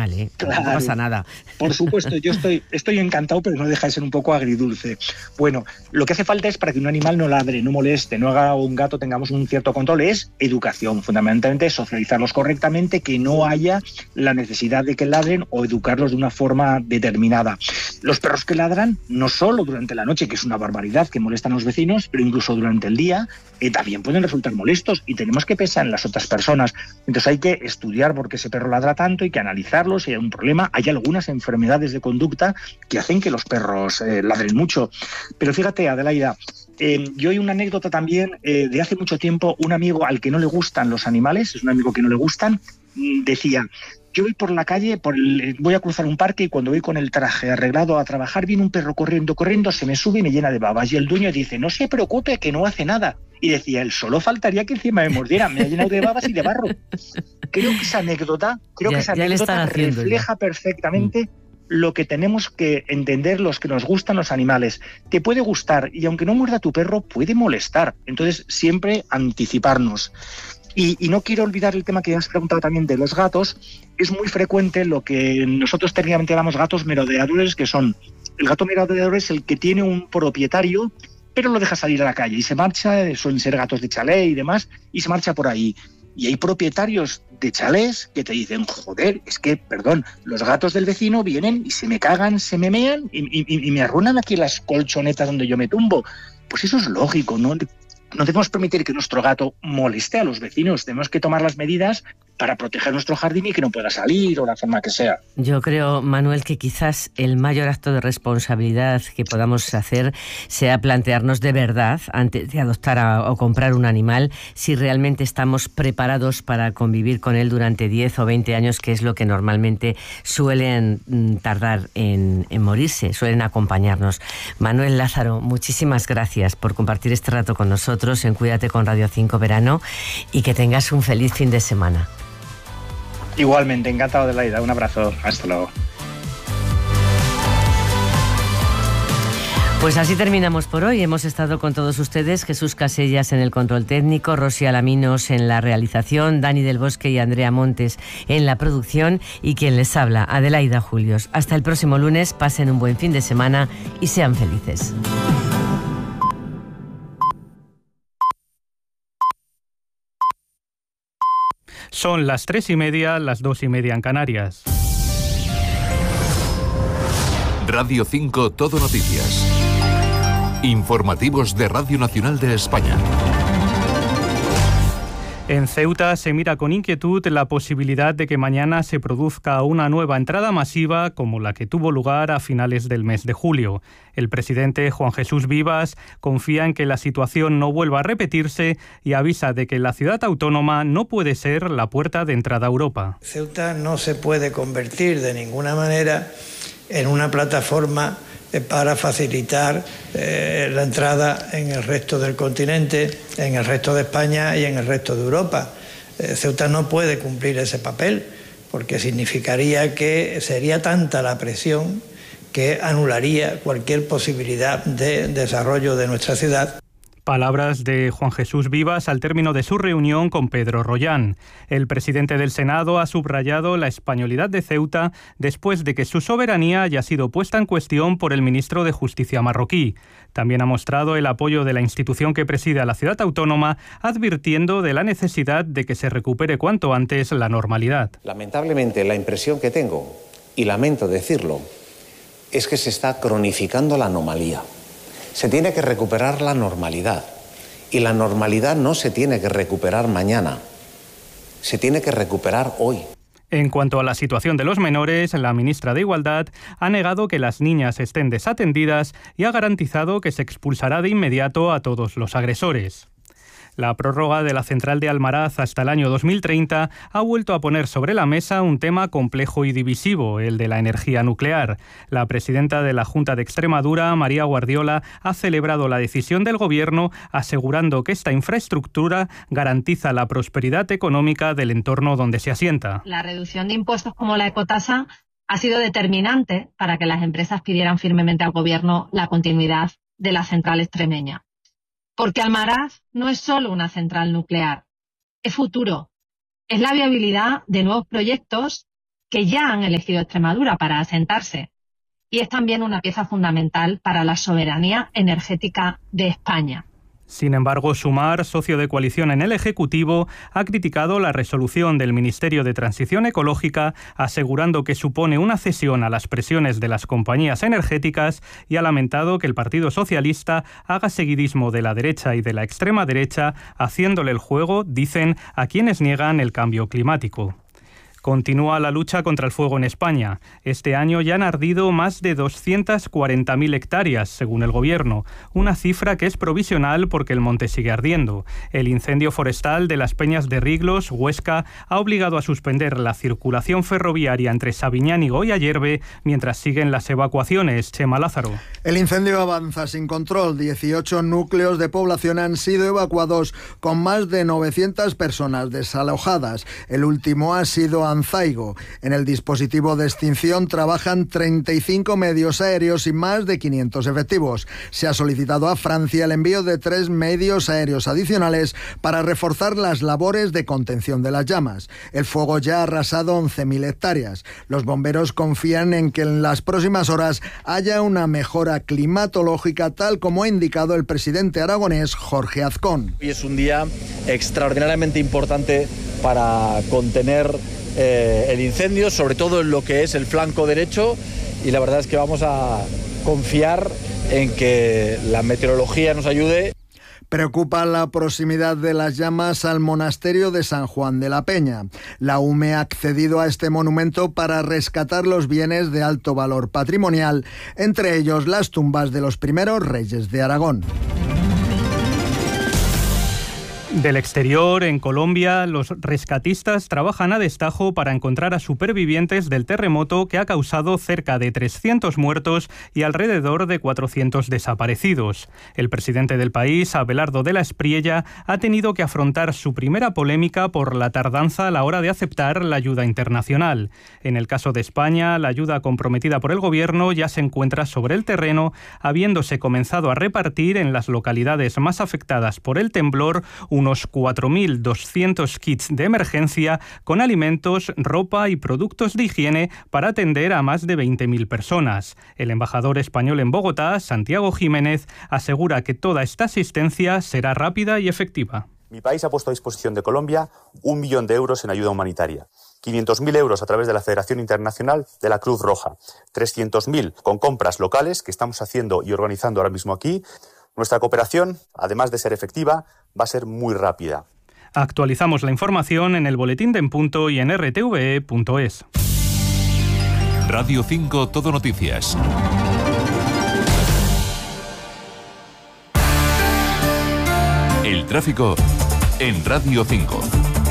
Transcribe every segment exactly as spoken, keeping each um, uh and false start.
normal, ¿eh? Claro, no pasa nada. Por supuesto, yo estoy, estoy encantado, pero no deja de ser un poco agridulce. Bueno, lo que hace falta es para que un animal no ladre, no moleste, no haga un gato, tengamos un cierto control, es educación, fundamentalmente socializarlos correctamente, que no haya la necesidad de que ladren o educarlos de una forma determinada. Los perros que ladran, no solo durante la noche, que es una barbaridad, que molestan a los vecinos, pero incluso durante el día, eh, también pueden resultar molestos y tenemos que pensar en las otras personas. Entonces hay que estudiar por qué ese perro ladra tanto y que analizarlo si hay un problema. Hay algunas enfermedades de conducta que hacen que los perros eh, ladren mucho. Pero fíjate, Adelaida, eh, yo hay una anécdota también eh, de hace mucho tiempo. Un amigo al que no le gustan los animales, es un amigo que no le gustan, decía: yo voy por la calle, por el, voy a cruzar un parque y cuando voy con el traje arreglado a trabajar, viene un perro corriendo, corriendo, se me sube y me llena de babas. Y el dueño dice: no se preocupe, que no hace nada. Y decía él: solo faltaría que encima me mordiera, me ha llenado de babas y de barro. Creo que esa anécdota, creo ya, que esa anécdota refleja ya. perfectamente mm. lo que tenemos que entender los que nos gustan los animales. Te puede gustar y aunque no muerda tu perro, puede molestar. Entonces, siempre anticiparnos. Y, y no quiero olvidar el tema que has preguntado también de los gatos. Es muy frecuente lo que nosotros técnicamente llamamos gatos merodeadores, que son, el gato merodeador es el que tiene un propietario, pero lo deja salir a la calle y se marcha, suelen ser gatos de chalet y demás, y se marcha por ahí. Y hay propietarios de chalés que te dicen: joder, es que, perdón, los gatos del vecino vienen y se me cagan, se me mean y, y, y me arruinan aquí las colchonetas donde yo me tumbo. Pues eso es lógico, ¿no? No debemos permitir que nuestro gato moleste a los vecinos. Tenemos que tomar las medidas para proteger nuestro jardín y que no pueda salir o la forma que sea. Yo creo, Manuel, que quizás el mayor acto de responsabilidad que podamos hacer sea plantearnos de verdad, antes de adoptar a, o comprar un animal, si realmente estamos preparados para convivir con él durante diez o veinte años, que es lo que normalmente suelen tardar en, en morirse, suelen acompañarnos. Manuel Lázaro, muchísimas gracias por compartir este rato con nosotros en Cuídate con Radio cinco Verano y que tengas un feliz fin de semana. Igualmente, encantado, Adelaida. Un abrazo. Hasta luego. Pues así terminamos por hoy. Hemos estado con todos ustedes: Jesús Casellas en el control técnico, Rosy Alaminos en la realización, Dani del Bosque y Andrea Montes en la producción y quien les habla, Adelaida Julios. Hasta el próximo lunes, pasen un buen fin de semana y sean felices. Son las tres y media, las dos y media en Canarias. Radio cinco Todo Noticias. Informativos de Radio Nacional de España. En Ceuta se mira con inquietud la posibilidad de que mañana se produzca una nueva entrada masiva como la que tuvo lugar a finales del mes de julio. El presidente Juan Jesús Vivas confía en que la situación no vuelva a repetirse y avisa de que la ciudad autónoma no puede ser la puerta de entrada a Europa. Ceuta no se puede convertir de ninguna manera en una plataforma para facilitar eh, la entrada en el resto del continente, en el resto de España y en el resto de Europa. Eh, Ceuta no puede cumplir ese papel porque significaría que sería tanta la presión que anularía cualquier posibilidad de desarrollo de nuestra ciudad. Palabras de Juan Jesús Vivas al término de su reunión con Pedro Rollán. El presidente del Senado ha subrayado la españolidad de Ceuta después de que su soberanía haya sido puesta en cuestión por el ministro de Justicia marroquí. También ha mostrado el apoyo de la institución que preside a la ciudad autónoma, advirtiendo de la necesidad de que se recupere cuanto antes la normalidad. Lamentablemente, la impresión que tengo, y lamento decirlo, es que se está cronificando la anomalía. Se tiene que recuperar la normalidad y la normalidad no se tiene que recuperar mañana, se tiene que recuperar hoy. En cuanto a la situación de los menores, la ministra de Igualdad ha negado que las niñas estén desatendidas y ha garantizado que se expulsará de inmediato a todos los agresores. La prórroga de la central de Almaraz hasta el año dos mil treinta ha vuelto a poner sobre la mesa un tema complejo y divisivo, el de la energía nuclear. La presidenta de la Junta de Extremadura, María Guardiola, ha celebrado la decisión del Gobierno, asegurando que esta infraestructura garantiza la prosperidad económica del entorno donde se asienta. La reducción de impuestos como la ecotasa ha sido determinante para que las empresas pidieran firmemente al Gobierno la continuidad de la central extremeña. Porque Almaraz no es solo una central nuclear, es futuro, es la viabilidad de nuevos proyectos que ya han elegido Extremadura para asentarse. Y es también una pieza fundamental para la soberanía energética de España. Sin embargo, Sumar, socio de coalición en el Ejecutivo, ha criticado la resolución del Ministerio de Transición Ecológica, asegurando que supone una cesión a las presiones de las compañías energéticas, y ha lamentado que el Partido Socialista haga seguidismo de la derecha y de la extrema derecha, haciéndole el juego, dicen, a quienes niegan el cambio climático. Continúa la lucha contra el fuego en España. Este año ya han ardido más de doscientas cuarenta mil hectáreas, según el Gobierno, una cifra que es provisional porque el monte sigue ardiendo. El incendio forestal de las Peñas de Riglos, Huesca, ha obligado a suspender la circulación ferroviaria entre Sabiñán y Goya Yerbe mientras siguen las evacuaciones. Chema Lázaro. El incendio avanza sin control. dieciocho núcleos de población han sido evacuados con más de novecientas personas desalojadas. El último ha sido Anzaigo. En el dispositivo de extinción trabajan treinta y cinco medios aéreos y más de quinientos efectivos. Se ha solicitado a Francia el envío de tres medios aéreos adicionales para reforzar las labores de contención de las llamas. El fuego ya ha arrasado once mil hectáreas. Los bomberos confían en que en las próximas horas haya una mejora climatológica, tal como ha indicado el presidente aragonés Jorge Azcón. Hoy es un día extraordinariamente importante para contener eh, el incendio, sobre todo en lo que es el flanco derecho, y la verdad es que vamos a confiar en que la meteorología nos ayude. Preocupa la proximidad de las llamas al monasterio de San Juan de la Peña. La U M E ha accedido a este monumento para rescatar los bienes de alto valor patrimonial, entre ellos las tumbas de los primeros reyes de Aragón. Del exterior, en Colombia, los rescatistas trabajan a destajo para encontrar a supervivientes del terremoto que ha causado cerca de trescientos muertos y alrededor de cuatrocientos desaparecidos. El presidente del país, Abelardo de la Espriella, ha tenido que afrontar su primera polémica por la tardanza a la hora de aceptar la ayuda internacional. En el caso de España, la ayuda comprometida por el gobierno ya se encuentra sobre el terreno, habiéndose comenzado a repartir en las localidades más afectadas por el temblor unos cuatro mil doscientos kits de emergencia con alimentos, ropa y productos de higiene para atender a más de veinte mil personas. El embajador español en Bogotá, Santiago Jiménez, asegura que toda esta asistencia será rápida y efectiva. Mi país ha puesto a disposición de Colombia un millón de euros en ayuda humanitaria, quinientos mil euros a través de la Federación Internacional de la Cruz Roja, trescientos mil con compras locales que estamos haciendo y organizando ahora mismo aquí. Nuestra cooperación, además de ser efectiva, va a ser muy rápida. Actualizamos la información en el Boletín de En Punto y en r t v e punto es. Radio cinco Todo Noticias. El tráfico en Radio cinco.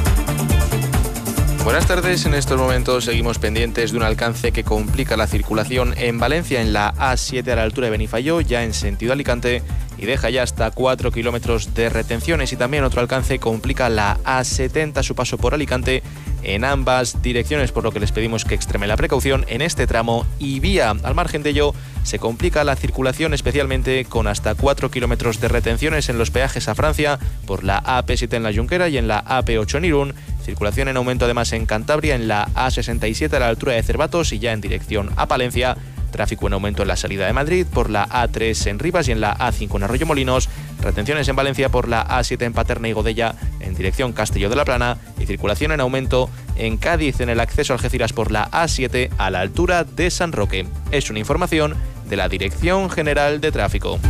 Buenas tardes, en estos momentos seguimos pendientes de un alcance que complica la circulación en Valencia en la A siete a la altura de Benifayó, ya en sentido Alicante, y deja ya hasta cuatro kilómetros de retenciones, y también otro alcance complica la A setenta a su paso por Alicante en ambas direcciones, por lo que les pedimos que extremen la precaución en este tramo y vía. Al margen de ello, se complica la circulación especialmente con hasta cuatro kilómetros de retenciones en los peajes a Francia por la A P siete en la Junquera y en la A P ocho en Irún. Circulación en aumento además en Cantabria en la A sesenta y siete a la altura de Cervatos y ya en dirección a Palencia. Tráfico en aumento en la salida de Madrid por la A tres en Rivas y en la A cinco en Arroyomolinos. Retenciones en Valencia por la A siete en Paterna y Godella en dirección Castelló de la Plana. Y circulación en aumento en Cádiz en el acceso a Algeciras por la A siete a la altura de San Roque. Es una información de la Dirección General de Tráfico.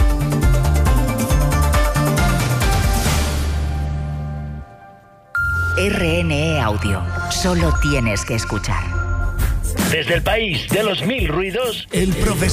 R N E Audio. Solo tienes que escuchar. Desde el país de los mil ruidos, el profesor